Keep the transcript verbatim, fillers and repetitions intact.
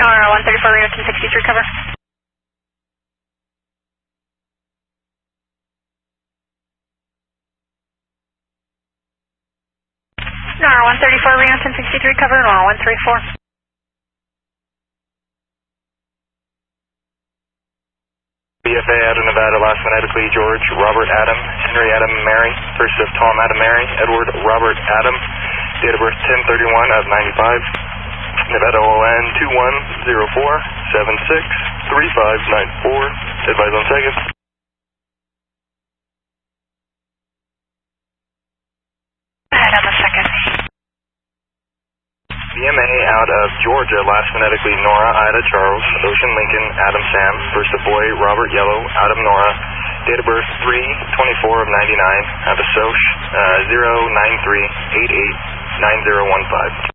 Nora one thirty-four, Reno ten sixty-three, cover. Nora one thirty-four, Reno ten sixty-three, cover, Nora one thirty-four. B F A out of Nevada, last phonetically George, Robert Adam, Henry Adam Mary, first of Tom Adam Mary, Edward Robert Adam, date of birth ten thirty-one of ninety-five, Nevada O N two one zero four seven six three five nine four, advise on second. Ahead on the second. B M A out of Georgia, last phonetically Nora, Ida, Charles, Ocean, Lincoln, Adam, Sam, first of boy, Robert, Yellow, Adam, Nora, date of birth three twenty-four of ninety-nine, have a S O C, uh, zero nine three eight eight nine zero one five.